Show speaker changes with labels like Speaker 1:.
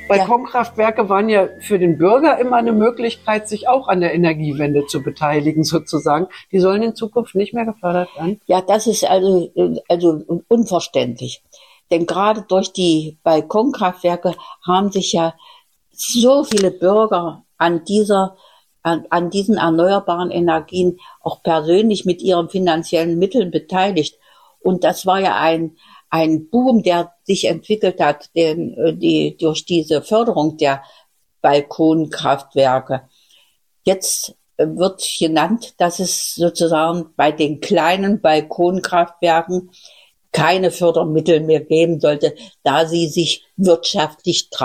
Speaker 1: Ja,
Speaker 2: Balkonkraftwerke waren ja für den Bürger immer eine Möglichkeit, sich auch an der Energiewende zu beteiligen, sozusagen. Die sollen in Zukunft nicht mehr gefördert werden.
Speaker 1: ja, das ist also unverständlich. Denn gerade durch die Balkonkraftwerke haben sich ja so viele Bürger an diesen erneuerbaren Energien auch persönlich mit ihren finanziellen Mitteln beteiligt. Und das war ja ein Boom, der sich entwickelt hat, durch diese Förderung der Balkonkraftwerke. Jetzt wird genannt, dass es sozusagen bei den kleinen Balkonkraftwerken keine Fördermittel mehr geben sollte, da sie sich wirtschaftlich